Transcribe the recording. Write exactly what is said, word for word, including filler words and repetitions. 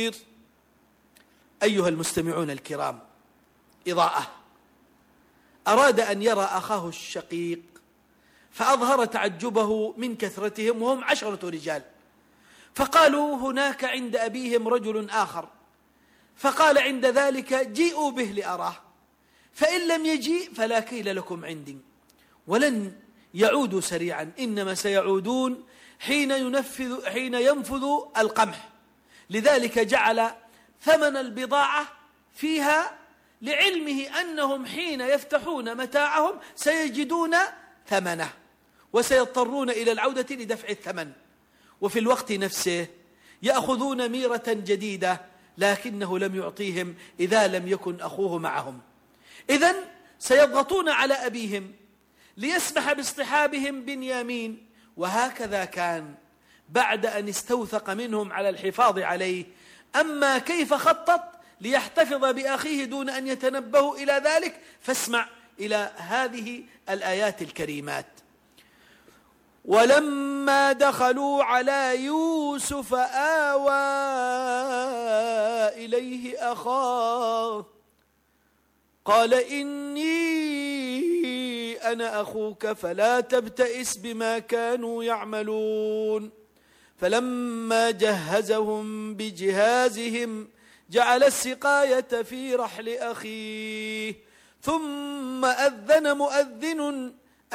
الأخير أيها المستمعون الكرام، إضاءة. أراد أن يرى أخاه الشقيق فأظهر تعجبه من كثرتهم، وهم عشرة رجال، فقالوا هناك عند أبيهم رجل آخر، فقال عند ذلك جيئوا به لأراه، فإن لم يجيء فلا كيل لكم عندي. ولن يعودوا سريعا، إنما سيعودون حين ينفذ حين ينفذ القمح. لذلك جعل ثمن البضاعة فيها، لعلمه أنهم حين يفتحون متاعهم سيجدون ثمنه وسيضطرون إلى العودة لدفع الثمن. وفي الوقت نفسه يأخذون ميرة جديدة، لكنه لم يعطيهم إذا لم يكن أخوه معهم. إذن سيضغطون على أبيهم ليسمح باصطحابهم بنيامين. وهكذا كان بعد أن استوثق منهم على الحفاظ عليه. أما كيف خطط ليحتفظ بأخيه دون أن يتنبهوا إلى ذلك، فاسمع إلى هذه الآيات الكريمات. ولما دخلوا على يوسف آوى إليه أخاه قال إني أنا أخوك فلا تبتئس بما كانوا يعملون. فلما جهزهم بجهازهم جعل السقاية في رحل أخيه ثم أذن مؤذن